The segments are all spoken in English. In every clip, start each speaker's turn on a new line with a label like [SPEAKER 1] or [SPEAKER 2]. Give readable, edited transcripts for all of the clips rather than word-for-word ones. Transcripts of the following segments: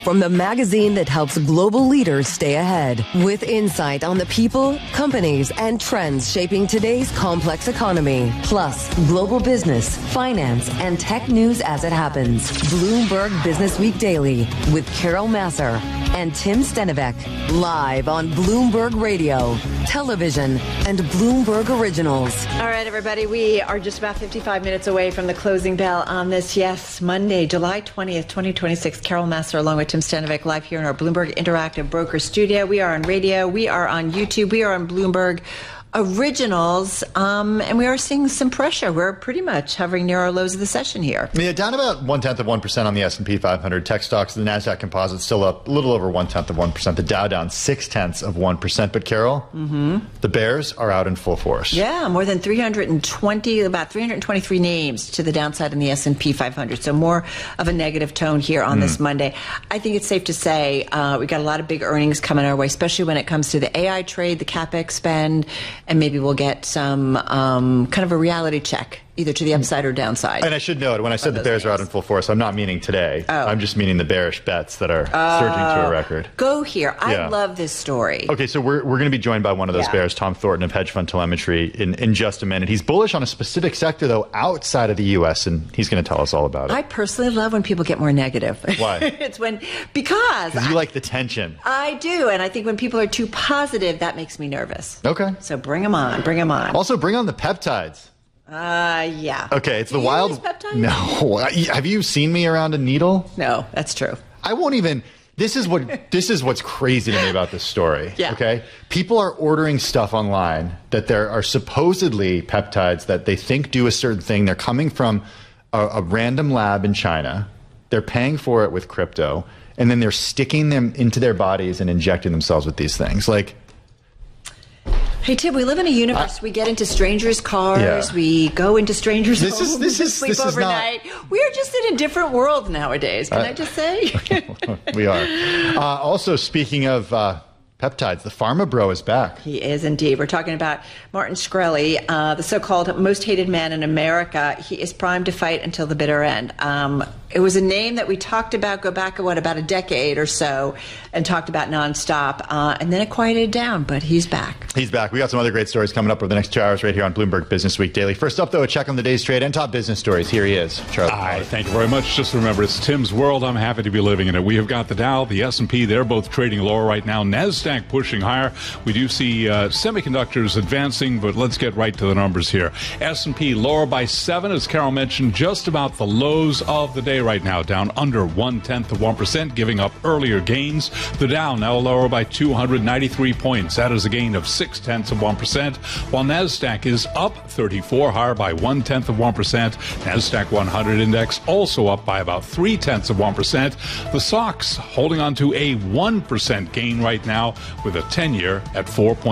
[SPEAKER 1] From the magazine that helps global leaders stay ahead, with insight on the people, companies, and trends shaping today's complex economy, plus global business, finance, and tech news as it happens. Bloomberg Business Week Daily with Carol Massar and Tim Stenivek, live on Bloomberg Radio, television, and Bloomberg Originals.
[SPEAKER 2] All right, everybody, we are just about 55 minutes away from the closing bell on this, Monday, July 20th, 2026. Carol Massar along with Tim Stenivek live here in our Bloomberg Interactive Broker Studio. We are on radio, we are on YouTube, we are on Bloomberg Originals, and we are seeing some pressure. We're pretty much hovering near our lows of the session here.
[SPEAKER 3] Yeah, down about 0.1% on the S&P 500. Tech stocks, the NASDAQ composite still up a little over 0.1%. The Dow down 0.6%. But Carol, the bears are out in full force.
[SPEAKER 2] Yeah, more than 323 names to the downside in the S&P 500. So more of a negative tone here on this Monday. I think it's safe to say we got a lot of big earnings coming our way, especially when it comes to the AI trade, the CapEx spend, and maybe we'll get some kind of a reality check, either to the upside or downside.
[SPEAKER 3] And I should note, when I said the bears are out in full force, I'm not meaning today. I'm just meaning the bearish bets that are surging to a record.
[SPEAKER 2] Go here. I love this story.
[SPEAKER 3] Okay, so we're going to be joined by one of those bears, Tom Thornton of Hedge Fund Telemetry, in just a minute. He's bullish on a specific sector, though, outside of the U.S., and he's going to tell us all about it.
[SPEAKER 2] I personally love when people get more negative.
[SPEAKER 3] Why?
[SPEAKER 2] Because
[SPEAKER 3] you like the tension.
[SPEAKER 2] I do, and I think when people are too positive, that makes me nervous.
[SPEAKER 3] Okay.
[SPEAKER 2] So bring them on. Bring them on.
[SPEAKER 3] Also, bring on the peptides.
[SPEAKER 2] Yeah.
[SPEAKER 3] Okay, it's
[SPEAKER 2] Do
[SPEAKER 3] the
[SPEAKER 2] you
[SPEAKER 3] wild.
[SPEAKER 2] use peptides?
[SPEAKER 3] No. Have you seen me around a needle?
[SPEAKER 2] No, that's true.
[SPEAKER 3] I won't even. This is what's crazy to me about this story.
[SPEAKER 2] Yeah.
[SPEAKER 3] Okay. People are ordering stuff online that there are supposedly peptides that they think do a certain thing. They're coming from a random lab in China. They're paying for it with crypto, and then they're sticking them into their bodies and injecting themselves with these things. Like.
[SPEAKER 2] Hey, Tim, we live in a universe. We get into strangers' cars. We go into strangers' homes. Sleep overnight. We are just in a different world nowadays. Can I just say?
[SPEAKER 3] We are. Also, speaking of peptides, the Pharma Bro is back.
[SPEAKER 2] He is indeed. We're talking about Martin Shkreli, the so-called most hated man in America. He is primed to fight until the bitter end. It was a name that we talked about, go back, about a decade or so, and talked about nonstop. And then it quieted down, but he's back.
[SPEAKER 3] He's back. We got some other great stories coming up over the next 2 hours right here on Bloomberg Business Week Daily. First up, though, a check on the day's trade and top business stories. Here he is, Charlie.
[SPEAKER 4] Hi, thank you very much. Just remember, it's Tim's world. I'm happy to be living in it. We have got the Dow, the S&P. They're both trading lower right now. NASDAQ pushing higher. We do see semiconductors advancing, but let's get right to the numbers here. S&P lower by 7, as Carol mentioned, just about the lows of the day right now, down under 0.1%, giving up earlier gains. The Dow now lower by 293 points. That is a gain of 0.6%, while NASDAQ is up 34, higher by 0.1%. NASDAQ 100 index also up by about 0.3%. The SOX holding on to a 1% gain right now, with a 10-year at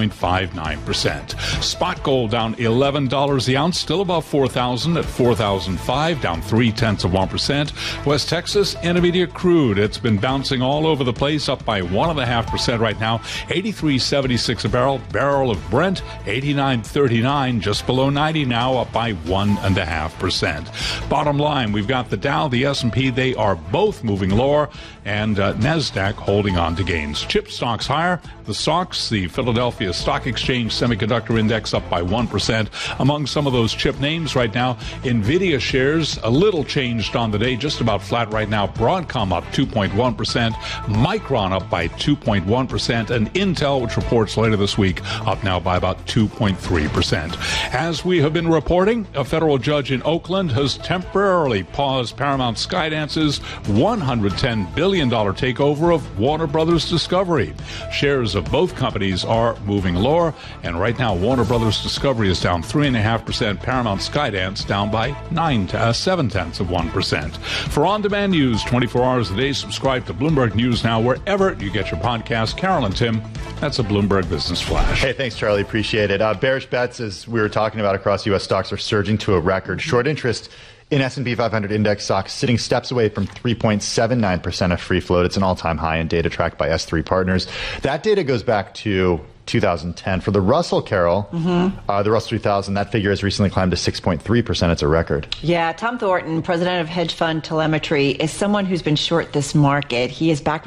[SPEAKER 4] 4.59%. Spot gold down $11 the ounce, still above 4,000 at 4,005, down 0.3%. West Texas Intermediate crude, it's been bouncing all over the place, up by 1.5% right now, 83.76 a barrel. Barrel of Brent, 89.39, just below 90 now, up by 1.5%. Bottom line, we've got the Dow, the S&P, they are both moving lower, and NASDAQ holding on to gains. Chip stocks higher. The SOX, the Philadelphia Stock Exchange Semiconductor Index, up by 1%. Among some of those chip names right now, NVIDIA shares a little changed on the day, just about flat right now. Broadcom up 2.1%. Micron up by 2.1%. And Intel, which reports later this week, up now by about 2.3%. As we have been reporting, a federal judge in Oakland has temporarily paused Paramount Skydance's $110 billion takeover of Warner Brothers Discovery. Shares of both companies are moving lower, and right now Warner Brothers Discovery is down 3.5%. Paramount Skydance down by 0.7%. For on-demand news 24 hours a day, subscribe to Bloomberg News Now wherever you get your podcast. Carol and Tim, that's a Bloomberg Business Flash.
[SPEAKER 3] Hey, thanks, Charlie. Appreciate it. Bearish bets, as we were talking about across U.S. stocks, are surging to a record. Short interest in S&P 500 index stocks sitting steps away from 3.79% of free float. It's an all-time high in data tracked by S3 Partners. That data goes back to 2010. For the Russell, Carol, the Russell 3000, that figure has recently climbed to 6.3%. It's a record.
[SPEAKER 2] Yeah, Tom Thornton, president of hedge fund Telemetry, is someone who's been short this market. He is back